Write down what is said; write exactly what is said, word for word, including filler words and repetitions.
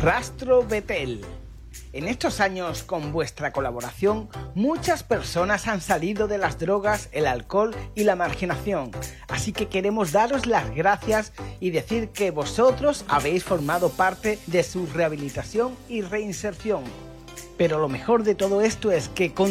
Rastro Betel. En estos años, con vuestra colaboración, muchas personas han salido de las drogas, el alcohol y la marginación. Así que queremos daros las gracias y decir que vosotros habéis formado parte de su rehabilitación y reinserción. Pero lo mejor de todo esto es que con